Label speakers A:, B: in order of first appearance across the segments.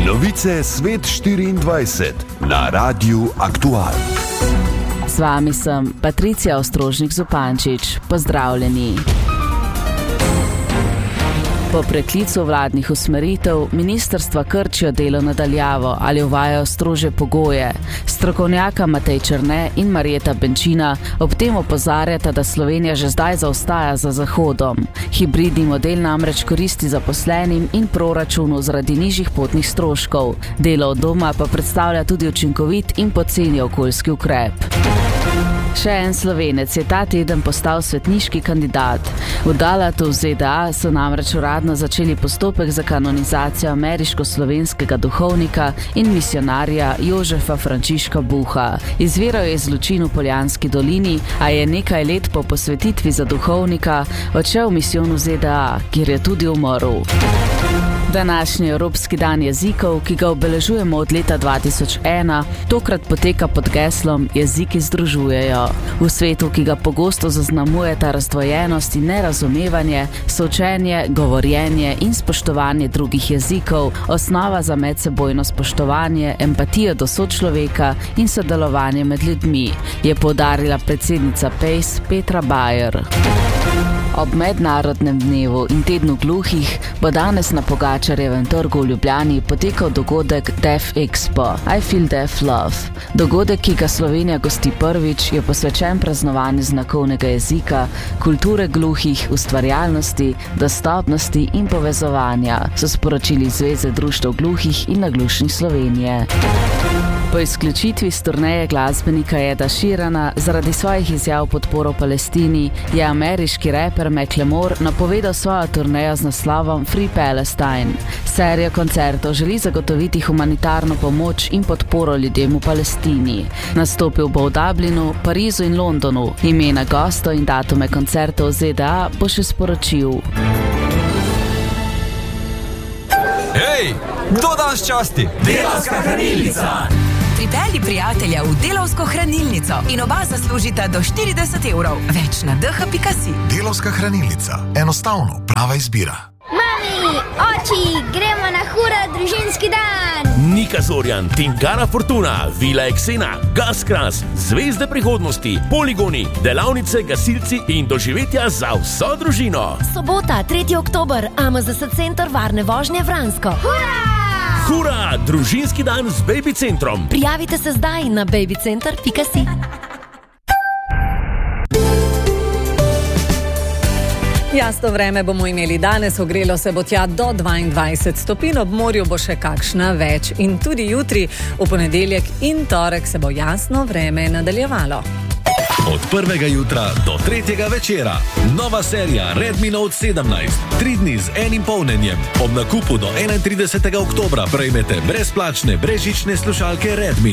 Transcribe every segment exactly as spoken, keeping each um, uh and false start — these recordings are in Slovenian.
A: Novice Svet štiriindvajset na Radiu Aktual.
B: Z vami sem Patricija Ostrožnik-Zupančič. Pozdravljeni. Po preklicu vladnih usmeritev ministrstva krčijo delo nadaljavo ali uvajajo strože pogoje. Strokovnjaka Matej Černe in Marjeta Benčina ob tem opozarjata, da Slovenija že zdaj zaostaja za Zahodom. Hibridni model namreč koristi zaposlenim in proračunu zaradi nižjih potnih stroškov. Delo od doma pa predstavlja tudi učinkovit in poceni okoljski ukrep. Še en Slovenec je ta teden postal svetniški kandidat. V Dallatu v Z D A so namreč uradno začeli postopek za kanonizacijo ameriško-slovenskega duhovnika in misionarja Jožefa Frančiška Buha. Izviral je iz Lučin v Poljanski dolini, a je nekaj let po posvetitvi za duhovnika odšel v misijon v Z D A, kjer je tudi umrl. Današnji Evropski dan jezikov, ki ga obeležujemo od leta dva tisoč ena, tokrat poteka pod geslom Jeziki združujejo. V svetu, ki ga pogosto zaznamujeta razdvojenost in nerazumevanje, so učenje, govorjenje in spoštovanje drugih jezikov osnova za medsebojno spoštovanje, empatijo do sočloveka in sodelovanje med ljudmi, je poudarila predsednica P E S Petra Bajer. Ob mednarodnem dnevu in tednu gluhih bo danes na Pogačarjevem trgu v Ljubljani potekal dogodek Deaf Expo I Feel Deaf Love. Dogodek, ki ga Slovenija gosti prvič, je posvečen praznovanju znakovnega jezika, kulture gluhih, ustvarjalnosti, dostopnosti in povezovanja, so sporočili Zveze društev gluhih in naglušnih Slovenije. Po izključitvi s turneje glasbenika Eda Sheerana zaradi svojih izjav podporo Palestini je ameriški reper Macklemore napovedal svojo turnejo z naslovom Free Palestine. Serija koncertov želi zagotoviti humanitarno pomoč in podporo ljudem v Palestini. Nastopil bo v Dublinu, Parizu in Londonu. Imena gostov in datume koncertov v Z D A bo še sporočil.
C: Hej, kdo danes časti?
D: Delavska hranilnica! Pripelji prijatelja v Delavsko hranilnico in oba zaslužita do štirideset evrov. Več na d h pika si.
E: Delavska hranilnica. Enostavno, prava izbira.
F: Mami, oči, gremo na hura družinski dan!
G: Nika Zorjan, Tingara Fortuna, Vila Eksena, Gaskras, Zvezde prihodnosti, Poligoni, delavnice, gasilci in doživetja za vso družino.
H: Sobota, tretji oktober, A M Z S Center varne vožnje Vransko.
F: Hura!
G: Hura, družinski dan z Baby Centrom.
H: Prijavite se zdaj na baby center pika si.
I: Jasno vreme bomo imeli danes, ogrelo se bo tja do dvaindvajset stopinj, ob morju bo še kakšna več. In tudi jutri, v ponedeljek in torek se bo jasno vreme nadaljevalo.
J: Od prvega jutra do tretjega večera. Nova serija Redmi Note sedemnajst. Tri dni z enim polnjenjem. Ob nakupu do enaintridesetega oktobra prejmete brezplačne brezžične slušalke Redmi.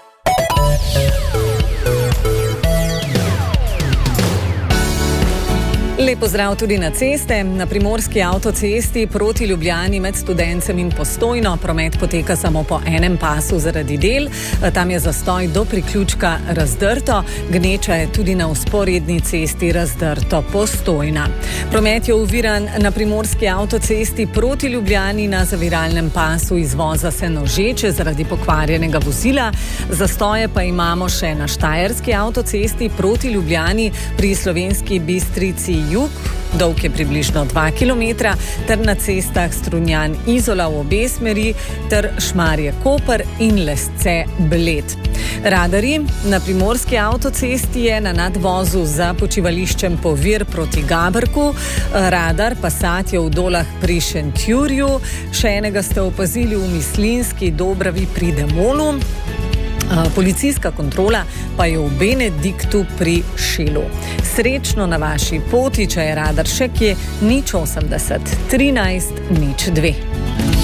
I: Lep pozdrav tudi na ceste. Na primorski avtocesti proti Ljubljani med Studencem in Postojno promet poteka samo po enem pasu zaradi del. Tam je zastoj do priključka Razdrto. Gneča je tudi na vzporedni cesti Razdrto Postojna. Promet je oviran na primorski avtocesti proti Ljubljani na zaviralnem pasu izvoza Senožeče zaradi pokvarjenega vozila. Zastoje pa imamo še na štajerski avtocesti proti Ljubljani pri Slovenski Bistrici jug, dolg je približno dva kilometra, ter na cestah Strunjan Izola v obe smeri, ter Šmarje Koper in Lesce Bled. Radarji na primorski avtocesti je na nadvozu za počivališčem Povir proti Gabrku, radar Passat je v Dolah pri Šentjurju, še enega ste opazili v Mislinski Dobravi pri Demolu. Policijska kontrola pa je v Benediktu pri Šilu. Srečno na vaši poti, če je radar še kje, nič osemdeset, trinajst, nič dve.